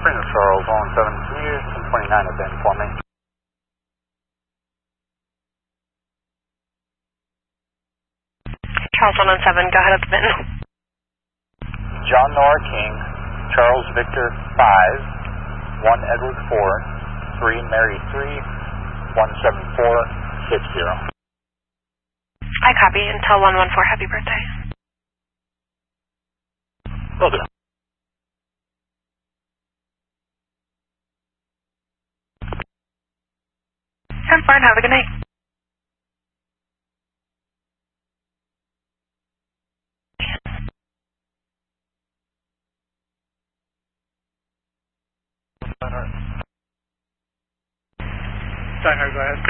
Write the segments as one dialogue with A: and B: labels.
A: Prince Charles, 117, can you 1029 have been for me?
B: Charles 117, go ahead at the bin.
A: John Nora King, Charles Victor 5, 1 Edward 4, 3 Mary 3, 17460.
B: I copy and tell 114 happy birthday.
A: Will do.
B: I'm fine, have a good night.
A: Steinhardt, go ahead.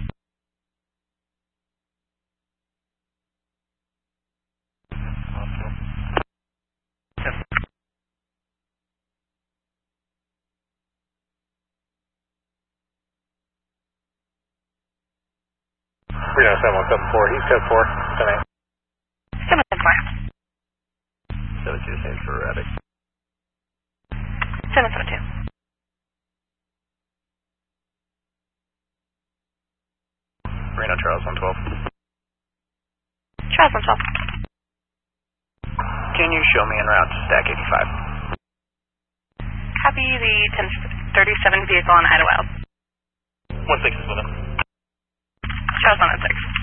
A: Reno 7174, he's code 4, 10-8.
B: 774.
A: 72, same for Attic.
B: 772.
A: Reno Charles 112.
B: Charles 112.
A: Can you show me en route to Stack 85?
B: Copy the 1037 vehicle on Idlewild.
A: 16 is with him.
B: Charles 106.